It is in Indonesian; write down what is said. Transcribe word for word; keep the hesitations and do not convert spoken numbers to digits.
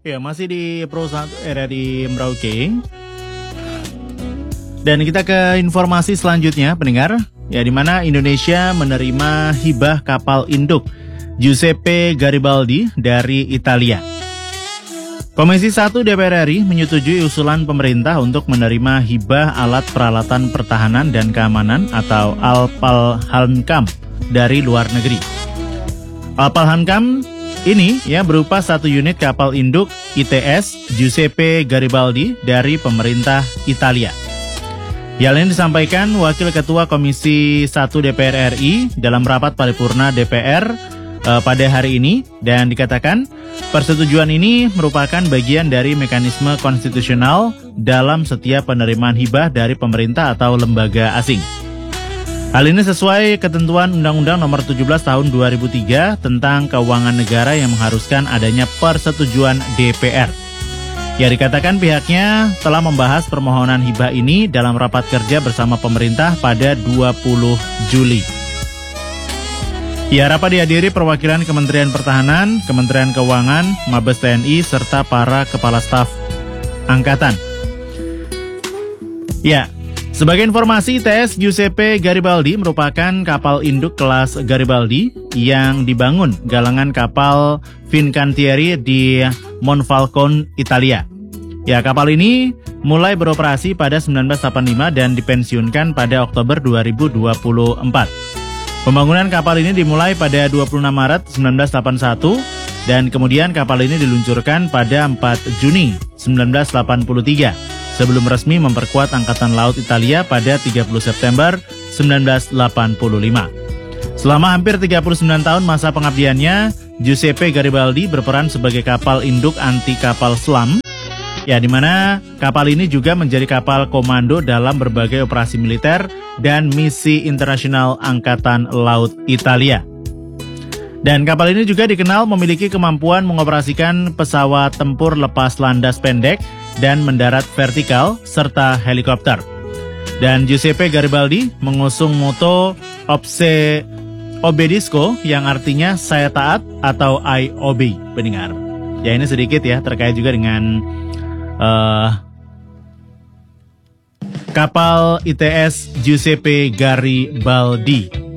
Ya, masih di Pro satu R R I Merauke. Dan kita ke informasi selanjutnya, pendengar. Ya, di mana Indonesia menerima hibah kapal induk Giuseppe Garibaldi dari Italia. Komisi satu D P R R I menyetujui usulan pemerintah untuk menerima hibah alat peralatan pertahanan dan keamanan atau Alpalhankam dari luar negeri. Alpalhankam ini ya berupa satu unit kapal induk I T S Giuseppe Garibaldi dari pemerintah Italia. Hal ini disampaikan Wakil Ketua Komisi satu D P R R I dalam rapat paripurna D P R eh, pada hari ini, dan dikatakan persetujuan ini merupakan bagian dari mekanisme konstitusional dalam setiap penerimaan hibah dari pemerintah atau lembaga asing. Hal ini sesuai ketentuan Undang-Undang Nomor tujuh belas Tahun dua ribu tiga tentang Keuangan Negara yang mengharuskan adanya persetujuan D P R. Ya, dikatakan pihaknya telah membahas permohonan hibah ini dalam rapat kerja bersama pemerintah pada dua puluh Juli. Ya, rapat dihadiri perwakilan Kementerian Pertahanan, Kementerian Keuangan, Mabes T N I, serta para kepala staf angkatan. Ya, sebagai informasi, I T S Giuseppe Garibaldi merupakan kapal induk kelas Garibaldi yang dibangun galangan kapal Fincantieri di Monfalcone, Italia. Ya, kapal ini mulai beroperasi pada seribu sembilan ratus delapan puluh lima dan dipensiunkan pada Oktober dua ribu dua puluh empat. Pembangunan kapal ini dimulai pada dua puluh enam Maret seribu sembilan ratus delapan puluh satu dan kemudian kapal ini diluncurkan pada empat Juni seribu sembilan ratus delapan puluh tiga. Sebelum resmi memperkuat Angkatan Laut Italia pada tiga puluh September seribu sembilan ratus delapan puluh lima. Selama hampir tiga puluh sembilan tahun masa pengabdiannya, Giuseppe Garibaldi berperan sebagai kapal induk anti kapal selam, ya, di mana kapal ini juga menjadi kapal komando dalam berbagai operasi militer dan misi internasional Angkatan Laut Italia. Dan kapal ini juga dikenal memiliki kemampuan mengoperasikan pesawat tempur lepas landas pendek dan mendarat vertikal, serta helikopter. Dan Giuseppe Garibaldi mengusung moto Obse Obedisco yang artinya saya taat atau I obey, pendengar. Ya, ini sedikit ya terkait juga dengan uh, kapal I T S Giuseppe Garibaldi.